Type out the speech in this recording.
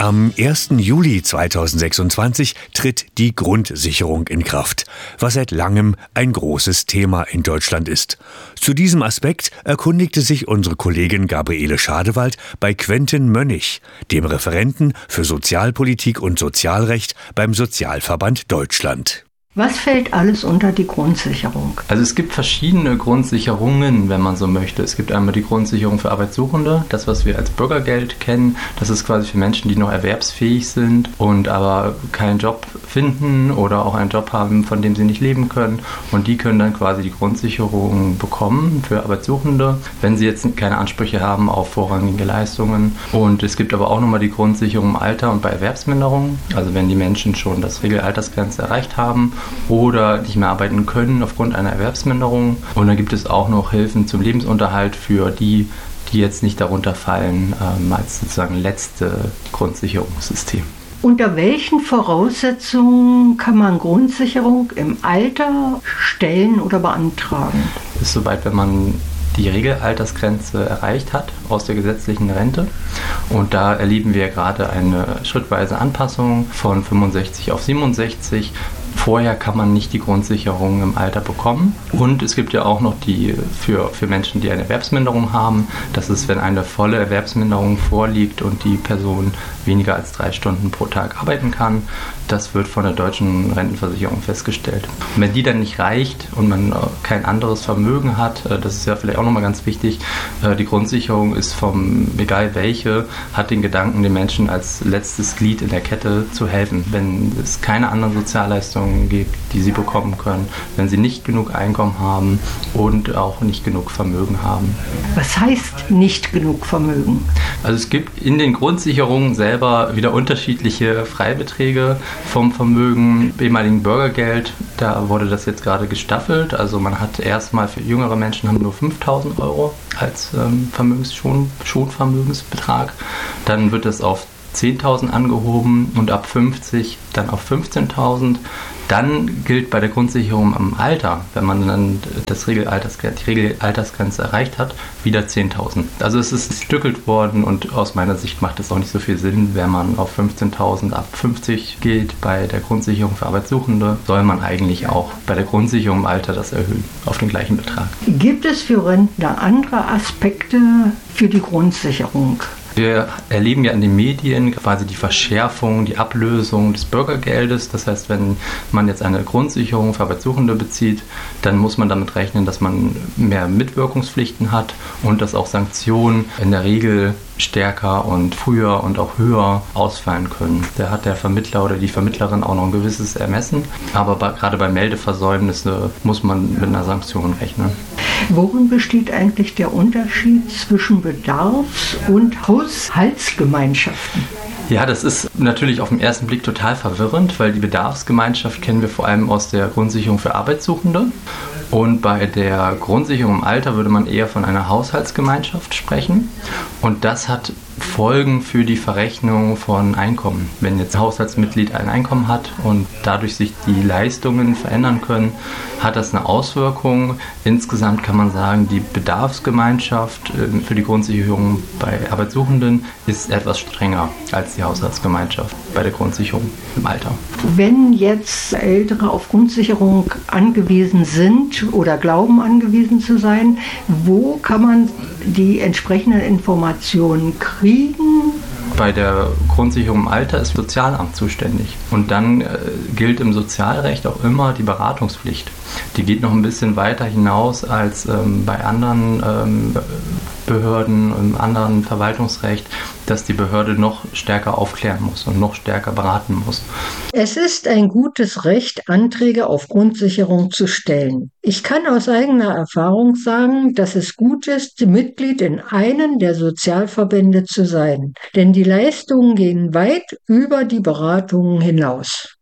Am 1. Juli 2026 tritt die Grundsicherung in Kraft, was seit langem ein großes Thema in Deutschland ist. Zu diesem Aspekt erkundigte sich unsere Kollegin Gabriele Schadewald bei Quentin Mönnich, dem Referenten für Sozialpolitik und Sozialrecht beim Sozialverband Deutschland. Was fällt alles unter die Grundsicherung? Also es gibt verschiedene Grundsicherungen, wenn man so möchte. Es gibt einmal die Grundsicherung für Arbeitssuchende, das, was wir als Bürgergeld kennen. Das ist quasi für Menschen, die noch erwerbsfähig sind und aber keinen Job finden oder auch einen Job haben, von dem sie nicht leben können. Und die können dann quasi die Grundsicherung bekommen für Arbeitssuchende, wenn sie jetzt keine Ansprüche haben auf vorrangige Leistungen. Und es gibt aber auch nochmal die Grundsicherung im Alter und bei Erwerbsminderung. Also wenn die Menschen schon das Regelaltersgrenze erreicht haben oder nicht mehr arbeiten können aufgrund einer Erwerbsminderung. Und dann gibt es auch noch Hilfen zum Lebensunterhalt für die jetzt nicht darunter fallen, als sozusagen letzte Grundsicherungssystem. Unter welchen Voraussetzungen kann man Grundsicherung im Alter stellen oder beantragen? Das ist soweit, wenn man die Regelaltersgrenze erreicht hat aus der gesetzlichen Rente. Und da erleben wir gerade eine schrittweise Anpassung von 65 auf 67. Vorher kann man nicht die Grundsicherung im Alter bekommen. Und es gibt ja auch noch die für Menschen, die eine Erwerbsminderung haben. Das ist, wenn eine volle Erwerbsminderung vorliegt und die Person weniger als 3 Stunden pro Tag arbeiten kann. Das wird von der deutschen Rentenversicherung festgestellt. Und wenn die dann nicht reicht und man kein anderes Vermögen hat, das ist ja vielleicht auch nochmal ganz wichtig, die Grundsicherung ist egal welche, hat den Gedanken, den Menschen als letztes Glied in der Kette zu helfen. Wenn es keine anderen Sozialleistungen gibt, die sie bekommen können, wenn sie nicht genug Einkommen haben und auch nicht genug Vermögen haben. Was heißt nicht genug Vermögen? Also es gibt in den Grundsicherungen selber wieder unterschiedliche Freibeträge vom Vermögen. Im ehemaligen Bürgergeld, da wurde das jetzt gerade gestaffelt. Also man hat erstmal für jüngere Menschen haben nur 5.000 Euro als Schonvermögensbetrag. Dann wird es auf 10.000 angehoben und ab 50 dann auf 15.000. Dann gilt bei der Grundsicherung im Alter, wenn man dann die Regelaltersgrenze erreicht hat, wieder 10.000. Also es ist gestückelt worden und aus meiner Sicht macht es auch nicht so viel Sinn, wenn man auf 15.000 ab 50 gilt. Bei der Grundsicherung für Arbeitssuchende soll man eigentlich auch bei der Grundsicherung im Alter das erhöhen auf den gleichen Betrag. Gibt es für Rentner andere Aspekte für die Grundsicherung? Wir erleben ja in den Medien quasi die Verschärfung, die Ablösung des Bürgergeldes. Das heißt, wenn man jetzt eine Grundsicherung für Arbeitssuchende bezieht, dann muss man damit rechnen, dass man mehr Mitwirkungspflichten hat und dass auch Sanktionen in der Regel stärker und früher und auch höher ausfallen können. Da hat der Vermittler oder die Vermittlerin auch noch ein gewisses Ermessen, aber gerade bei Meldeversäumnissen muss man mit einer Sanktion rechnen. Worin besteht eigentlich der Unterschied zwischen Bedarfs- und Haushaltsgemeinschaften? Ja, das ist natürlich auf den ersten Blick total verwirrend, weil die Bedarfsgemeinschaft kennen wir vor allem aus der Grundsicherung für Arbeitssuchende. Und bei der Grundsicherung im Alter würde man eher von einer Haushaltsgemeinschaft sprechen. Und das hat Folgen für die Verrechnung von Einkommen. Wenn jetzt ein Haushaltsmitglied ein Einkommen hat und dadurch sich die Leistungen verändern können, hat das eine Auswirkung. Insgesamt kann man sagen, die Bedarfsgemeinschaft für die Grundsicherung bei Arbeitssuchenden ist etwas strenger als die Haushaltsgemeinschaft bei der Grundsicherung im Alter. Wenn jetzt Ältere auf Grundsicherung angewiesen sind oder glauben angewiesen zu sein, wo kann man die entsprechenden Informationen kriegen? Bei der Grundsicherung im Alter ist das Sozialamt zuständig. Und dann gilt im Sozialrecht auch immer die Beratungspflicht. Die geht noch ein bisschen weiter hinaus als bei anderen Behörden, im anderen Verwaltungsrecht, dass die Behörde noch stärker aufklären muss und noch stärker beraten muss. Es ist ein gutes Recht, Anträge auf Grundsicherung zu stellen. Ich kann aus eigener Erfahrung sagen, dass es gut ist, Mitglied in einem der Sozialverbände zu sein, denn die Leistungen gehen weit über die Beratungen hinaus.